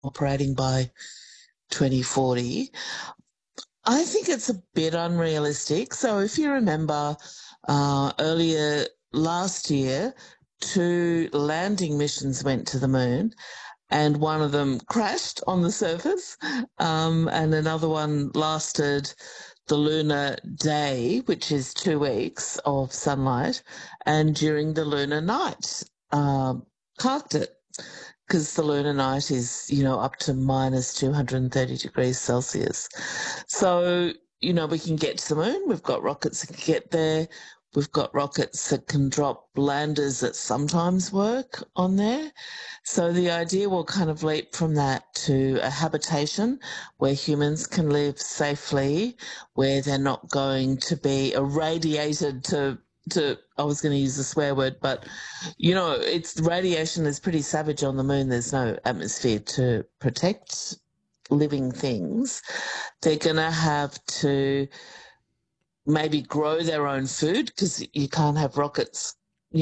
operating by 2040. I think it's a bit unrealistic. So if you remember earlier last year, 2 landing missions went to the moon and one of them crashed on the surface, and another one lasted the lunar day, which is 2 weeks of sunlight, and during the lunar night, parked it because the lunar night is, up to minus 230 degrees Celsius. So, we can get to the moon. We've got rockets that can get there. We've got rockets that can drop landers that sometimes work on there. So the idea will kind of leap from that to a habitation where humans can live safely, where they're not going to be irradiated to I was going to use a swear word, but it's radiation is pretty savage on the moon. There's no atmosphere to protect living things. They're going to have to maybe grow their own food because you can't have rockets,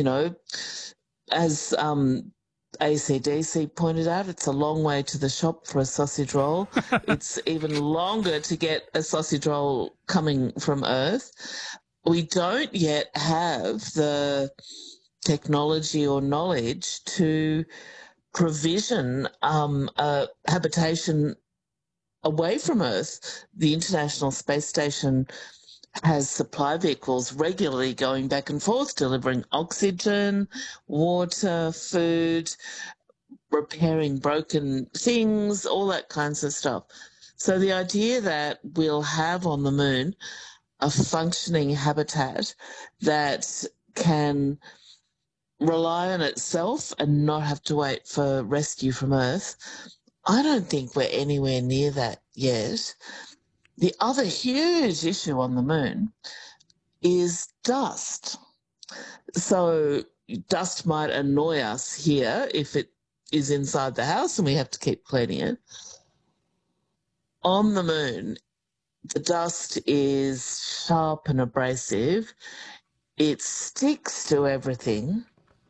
as ACDC pointed out, it's a long way to the shop for a sausage roll. It's even longer to get a sausage roll coming from Earth. We don't yet have the technology or knowledge to provision a habitation away from Earth. The International Space Station has supply vehicles regularly going back and forth, delivering oxygen, water, food, repairing broken things, all that kinds of stuff. So the idea that we'll have on the moon a functioning habitat that can rely on itself and not have to wait for rescue from Earth, I don't think we're anywhere near that yet. The other huge issue on the moon is dust. So dust might annoy us here if it is inside the house and we have to keep cleaning it. On the moon, the dust is sharp and abrasive. It sticks to everything.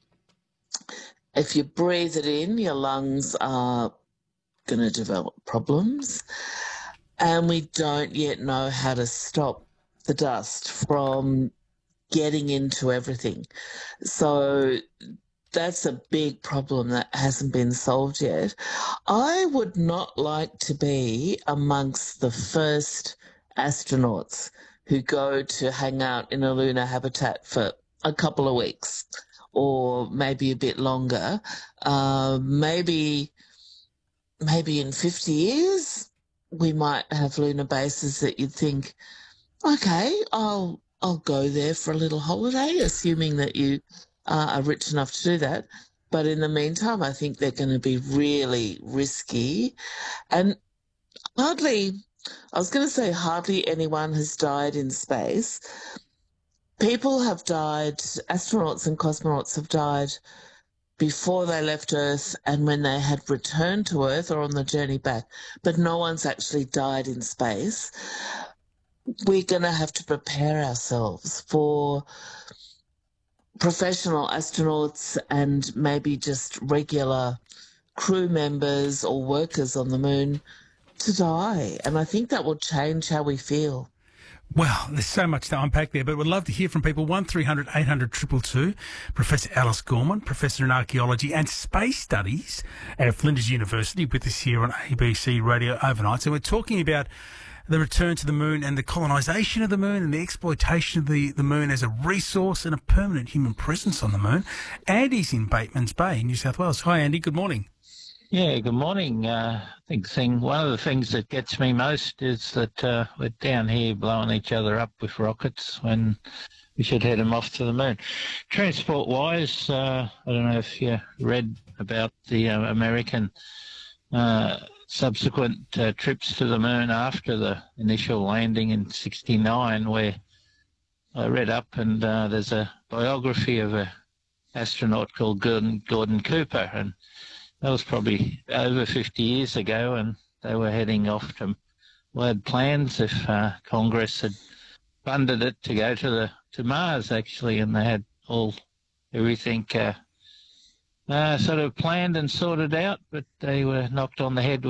If you breathe it in, your lungs are going to develop problems. And we don't yet know how to stop the dust from getting into everything. So that's a big problem that hasn't been solved yet. I would not like to be amongst the first astronauts who go to hang out in a lunar habitat for a couple of weeks or maybe a bit longer. Maybe in 50 years, we might have lunar bases that you'd think, okay, I'll go there for a little holiday, assuming that you are rich enough to do that. But in the meantime, I think they're going to be really risky. And hardly anyone has died in space. People have died, astronauts and cosmonauts have died before they left Earth and when they had returned to Earth or on the journey back, but no one's actually died in space. We're going to have to prepare ourselves for professional astronauts and maybe just regular crew members or workers on the moon to die. And I think that will change how we feel. Well, there's so much to unpack there, but we'd love to hear from people. 1300 800 222. Professor Alice Gorman, Professor in Archaeology and Space Studies at Flinders University, with us here on ABC Radio Overnight. So we're talking about the return to the moon and the colonisation of the moon and the exploitation of the moon as a resource and a permanent human presence on the moon. Andy's in Batemans Bay, New South Wales. Hi, Andy. Good morning. Yeah, good morning. I think one of the things that gets me most is that we're down here blowing each other up with rockets when we should head them off to the moon. Transport-wise, I don't know if you read about the American subsequent trips to the moon after the initial landing in '69, where I read up and there's a biography of an astronaut called Gordon Cooper, and that was probably over 50 years ago, and they were heading off to, had plans if Congress had funded it to go to Mars, actually, and they had everything sort of planned and sorted out, but they were knocked on the head